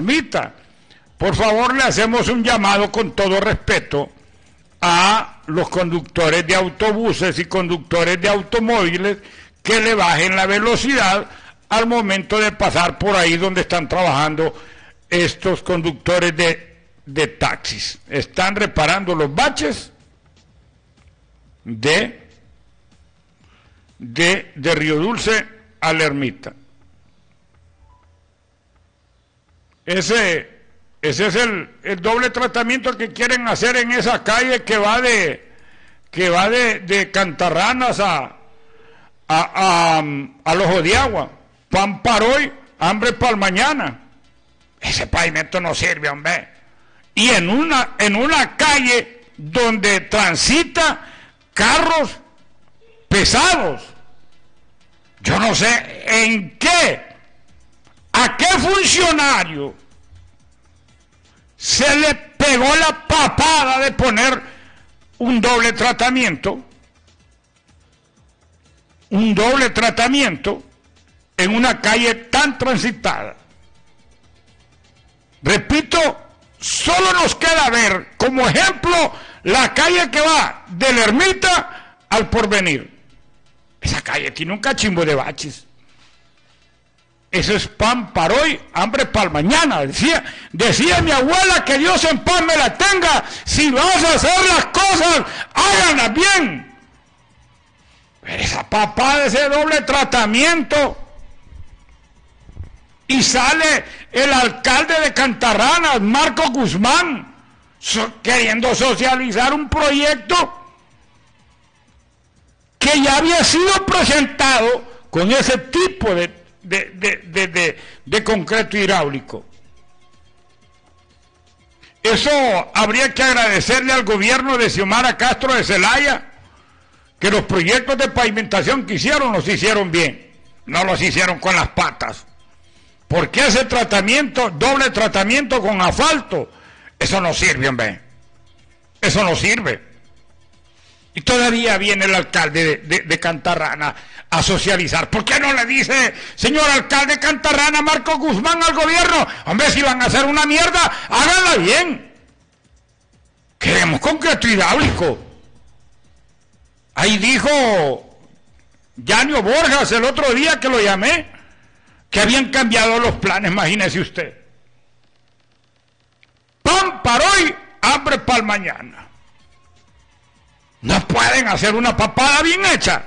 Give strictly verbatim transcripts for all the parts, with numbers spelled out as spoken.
Ermita. Por favor, le hacemos un llamado con todo respeto a los conductores de autobuses y conductores de automóviles que le bajen la velocidad al momento de pasar por ahí donde están trabajando estos conductores de, de taxis. Están reparando los baches de, de, de Río Dulce a la Ermita. Ese, ese es el, el doble tratamiento que quieren hacer en esa calle que va de, que va de, de Cantarranas a, a, a, al Ojo de Agua. Pan para hoy, hambre para el mañana. Ese pavimento no sirve, hombre. Y en una, en una calle donde transita carros pesados. Yo no sé en qué, a qué funcionario se le pegó la papada de poner un doble tratamiento, un doble tratamiento en una calle tan transitada. Repito, solo nos queda ver como ejemplo la calle que va de la Ermita al Porvenir. Esa calle tiene un cachimbo de baches. Eso es pan para hoy, hambre para el mañana. Decía, decía mi abuela, que Dios en paz me la tenga. Si vas a hacer las cosas, háganlas bien. Pero esa papada de ese doble tratamiento. Y sale el alcalde de Cantarranas, Marco Guzmán, so, queriendo socializar un proyecto que ya había sido presentado con ese tipo de, de, de, de, de, de concreto hidráulico. Eso habría que agradecerle al gobierno de Xiomara Castro de Zelaya, que los proyectos de pavimentación que hicieron los hicieron bien, no los hicieron con las patas. Porque ese tratamiento, doble tratamiento con asfalto, eso no sirve, hombre. Eso no sirve. Y todavía viene el alcalde de, de, de Cantarrana a socializar. ¿Por qué no le dice, señor alcalde de Cantarrana, Marco Guzmán, al gobierno? Hombre, si van a hacer una mierda, háganla bien. Queremos concreto hidráulico. Ahí dijo Yanio Borjas el otro día que lo llamé, que habían cambiado los planes, imagínese usted. Pan para hoy, hambre para el mañana. No pueden hacer una papada bien hecha.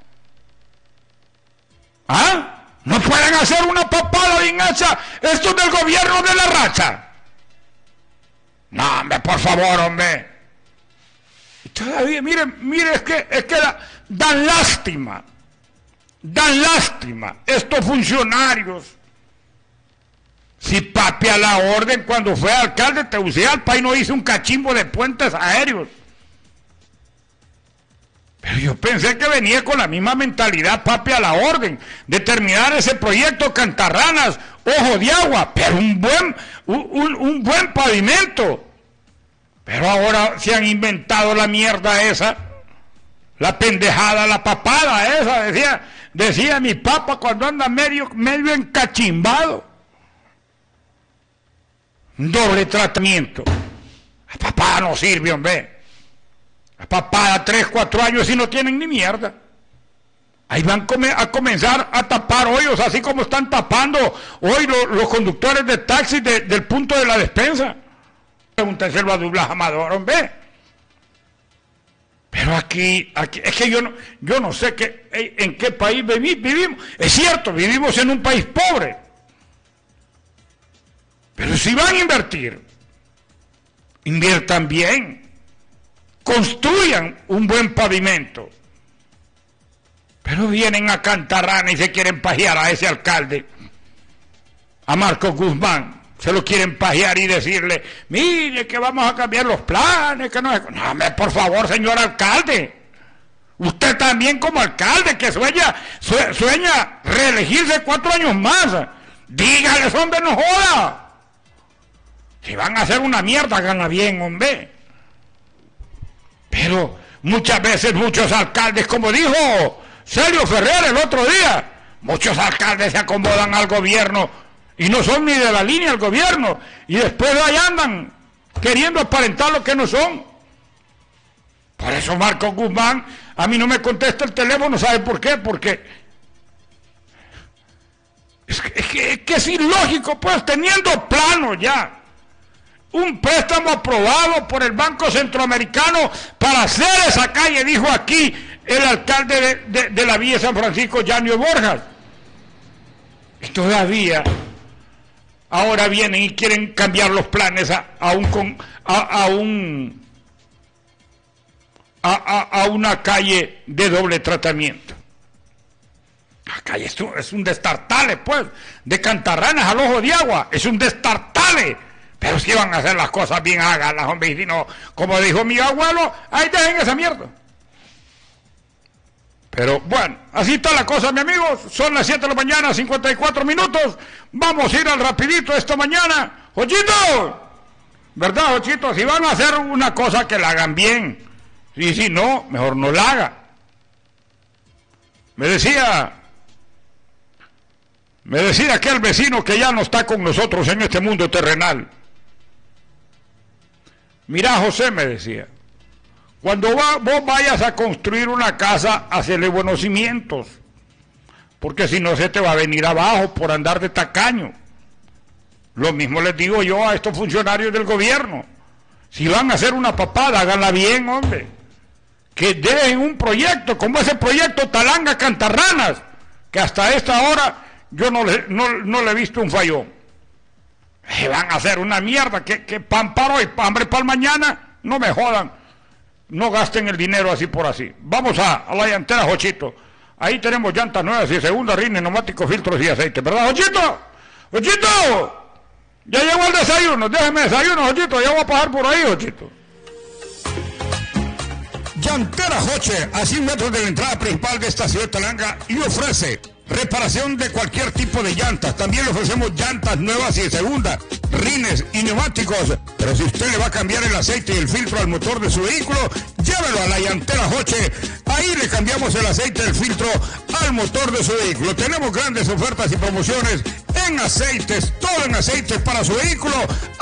¿Ah? No pueden hacer una papada bien hecha. Esto es del gobierno de la racha. No, hombre, por favor, hombre. Y todavía, miren, miren, es que, es que da, dan lástima. Dan lástima estos funcionarios. Si papi a la orden cuando fue alcalde de Tegucigalpa y no hizo un cachimbo de puentes aéreos. Pero yo pensé que venía con la misma mentalidad, papi a la orden, de terminar ese proyecto Cantarranas, Ojo de Agua, pero un buen, un, un, un buen pavimento. Pero ahora se han inventado la mierda esa, la pendejada, la papada esa, decía... Decía mi papá cuando anda medio, medio encachimbado. Doble tratamiento. La papada no sirve, hombre. La papada tres, cuatro años y no tienen ni mierda. Ahí van a comenzar a tapar hoyos, así como están tapando hoy los, los conductores de taxi de, del punto de la despensa. Pregúntenselo a Douglas Amador, hombre. Pero aquí, aquí, es que yo no, yo no sé qué, en qué país vivimos. Es cierto, vivimos en un país pobre. Pero si van a invertir, inviertan bien. Construyan un buen pavimento. Pero vienen a Cantarrana y se quieren pajear a ese alcalde, a Marco Guzmán. Se lo quieren pajear y decirle, mire que vamos a cambiar los planes, que no es... No, me, por favor, señor alcalde. Usted también como alcalde que sueña, sueña reelegirse cuatro años más. Dígales, hombre, no joda. Si van a hacer una mierda, gana bien, hombre. Pero muchas veces muchos alcaldes, como dijo Celio Ferrer el otro día, muchos alcaldes se acomodan al gobierno Y no son ni de la línea del gobierno. Y después ahí andan queriendo aparentar lo que no son. Por eso Marco Guzmán a mí no me contesta el teléfono. ¿Sabe por qué? Porque es que es, que, es, que es ilógico, pues, teniendo plano ya. Un préstamo aprobado por el Banco Centroamericano para hacer esa calle, dijo aquí el alcalde de, de, de la Villa San Francisco, Yanio Borjas. Y todavía ahora vienen y quieren cambiar los planes a, a un a, a un a, a, a una calle de doble tratamiento. La calle es un, es un destartale, pues, de Cantarranas al Ojo de Agua, es un destartale. Pero si van a hacer las cosas bien, háganlas, hombre, y si no, como dijo mi abuelo, ahí dejen esa mierda. Pero bueno, así está la cosa, mi amigos. Son las siete de la mañana, cincuenta y cuatro minutos. Vamos a ir al rapidito esta mañana. ¡Jochito! ¿Verdad, Jochito? Si van a hacer una cosa, que la hagan bien. Y si no, mejor no la haga. Me decía, me decía aquel vecino que ya no está con nosotros en este mundo terrenal. Mira, José, me decía, cuando va, vos vayas a construir una casa, hacele buenos cimientos, porque si no se te va a venir abajo por andar de tacaño. Lo mismo les digo yo a estos funcionarios del gobierno. Si van a hacer una papada, háganla bien, hombre. Que dejen un proyecto, como ese proyecto Talanga Cantarranas, que hasta esta hora yo no le, no, no le he visto un fallón. Eh, van a hacer una mierda, que, que pan para hoy, hambre para el mañana, no me jodan. No gasten el dinero así por así. Vamos a, a la llantera, Jochito. Ahí tenemos llantas nuevas y segunda, rines, neumáticos, filtros y aceite, ¿verdad, Jochito? ¡Jochito! Ya llegó el desayuno, déjeme desayuno, Jochito, ya voy a pasar por ahí, Jochito. Llantera Joche, a cien metros de la entrada principal de esta ciudad de Talanga, y ofrece reparación de cualquier tipo de llantas. También le ofrecemos llantas nuevas y de segunda, rines y neumáticos. Pero si usted le va a cambiar el aceite y el filtro al motor de su vehículo, llévelo a la Llantera Joche. Ahí le cambiamos el aceite y el filtro al motor de su vehículo. Tenemos grandes ofertas y promociones en aceites, todo en aceites para su vehículo.